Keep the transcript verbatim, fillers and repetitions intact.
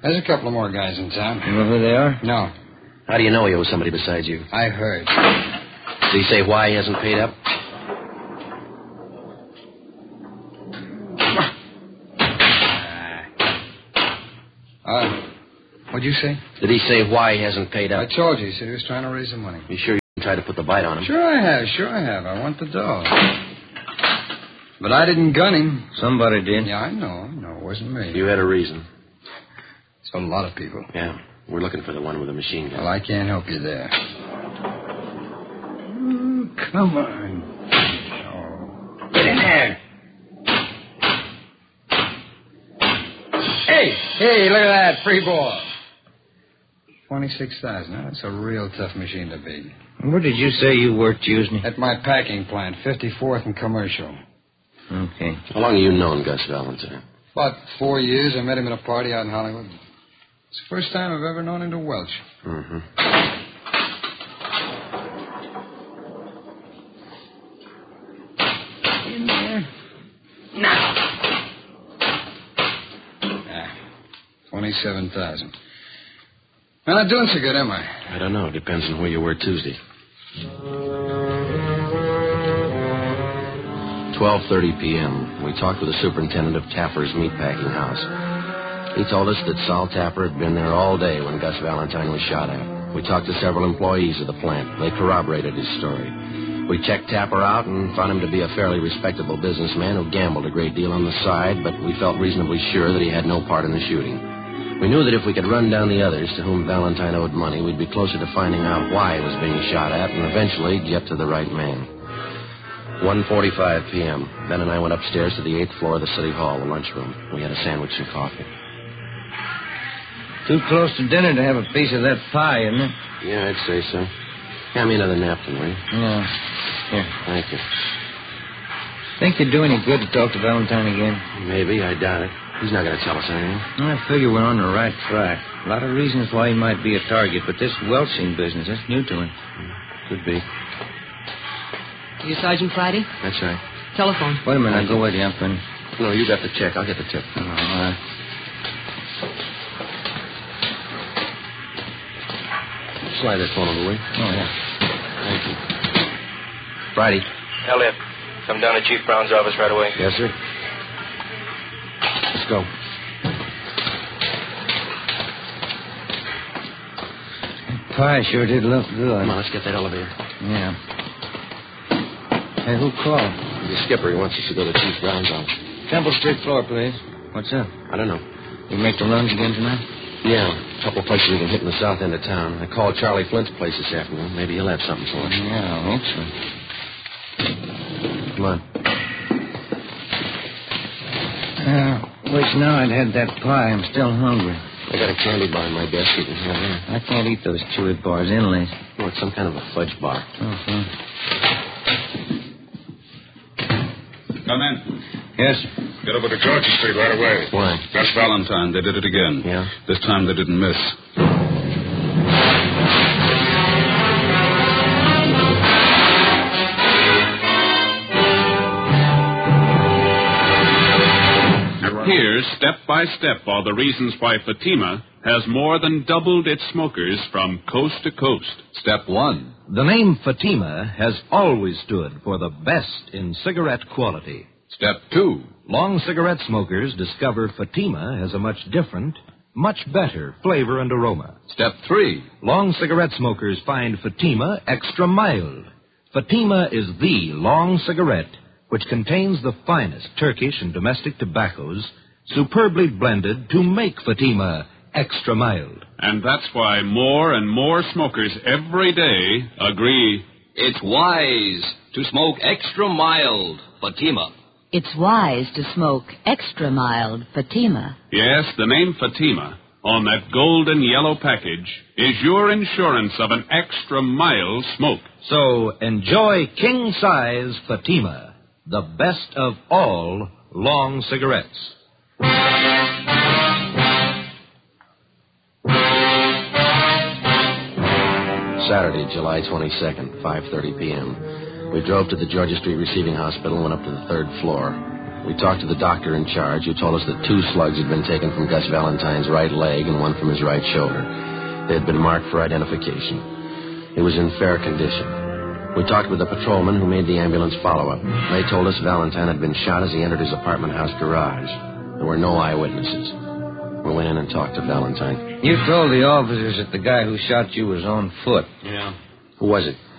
There's a couple of more guys in town. You know who they are? No. How do you know he was somebody besides you? I heard. Did he say why he hasn't paid up? Uh, what'd you say? Did he say why he hasn't paid up? I told you. He said he was trying to raise the money. You sure you didn't try to put the bite on him? Sure I have. Sure I have. I want the dough. But I didn't gun him. Somebody did. Yeah, I know. I know. It wasn't me. You had a reason. It's a lot of people. Yeah. We're looking for the one with the machine gun. Well, I can't help you there. Oh, come on. Oh. Get in there. Hey, hey, look at that. Free ball. twenty-six thousand. Now, that's a real tough machine to beat. Where did you say you worked, Tuesday? At my packing plant, fifty-fourth and Commercial. Okay. How long have you known Gus Valentine? About four years. I met him at a party out in Hollywood. It's the first time I've ever known him to welch. Mm-hmm. In there. Now. Ah, twenty-seven thousand. I'm not doing so good, am I? I don't know. It depends on where you were Tuesday. twelve thirty p.m. We talked with the superintendent of Tapper's meatpacking house. He told us that Sol Tapper had been there all day when Gus Valentine was shot at. We talked to several employees of the plant. They corroborated his story. We checked Tapper out and found him to be a fairly respectable businessman who gambled a great deal on the side, but we felt reasonably sure that he had no part in the shooting. We knew that if we could run down the others to whom Valentine owed money, we'd be closer to finding out why he was being shot at and eventually get to the right man. one forty-five p.m. Ben and I went upstairs to the eighth floor of the city hall, the lunchroom. We had a sandwich and coffee. Too close to dinner to have a piece of that pie, isn't it? Yeah, I'd say so. Hand me another napkin, will you? Yeah. Here. Thank you. Think you'd do any good to talk to Valentine again? Maybe. I doubt it. He's not going to tell us anything. I figure we're on the right track. A lot of reasons why he might be a target, but this welching business, that's new to him. Could be. You Sergeant Friday? That's right. Telephone. Wait a minute. I'll go with you. I'm finished. No, you got the check. I'll get the tip. Oh, all right. Slide that phone over, will you? Oh, yeah. Thank you. Friday. Elliot, come down to Chief Brown's office right away. Yes, sir. Let's go. Pie sure did look good. Come on, let's get that elevator. Yeah. Hey, who called? The skipper, he wants us to go to Chief Brown's office. Temple Street floor, please. What's up? I don't know. You make the runs again tonight? Yeah, a couple of places we can hit in the south end of town. I called Charlie Flint's place this afternoon. Maybe he'll have something for us. Yeah, I hope so. Come on. Uh, wish now I'd had that pie. I'm still hungry. I got a candy bar in my desk. You can have that. I can't eat those chewy bars inlays. Oh, it's some kind of a fudge bar. Okay. Come in. Yes, sir. Get over to Georgia Street right away. Why? Gus Valentine. They did it again. Yeah? This time they didn't miss. Here, step by step, are the reasons why Fatima has more than doubled its smokers from coast to coast. Step one. The name Fatima has always stood for the best in cigarette quality. Step two. Long cigarette smokers discover Fatima has a much different, much better flavor and aroma. Step three. Long cigarette smokers find Fatima extra mild. Fatima is the long cigarette which contains the finest Turkish and domestic tobaccos superbly blended to make Fatima extra mild. And that's why more and more smokers every day agree it's wise to smoke extra mild Fatima. It's wise to smoke extra mild Fatima. Yes, the name Fatima on that golden yellow package is your insurance of an extra mild smoke. So enjoy king-size Fatima, the best of all long cigarettes. Saturday, July twenty-second, five thirty p.m. We drove to the Georgia Street Receiving Hospital and went up to the third floor. We talked to the doctor in charge, who told us that two slugs had been taken from Gus Valentine's right leg and one from his right shoulder. They had been marked for identification. He was in fair condition. We talked with the patrolman who made the ambulance follow-up. They told us Valentine had been shot as he entered his apartment house garage. There were no eyewitnesses. We went in and talked to Valentine. You told the officers that the guy who shot you was on foot. Yeah. Who was it?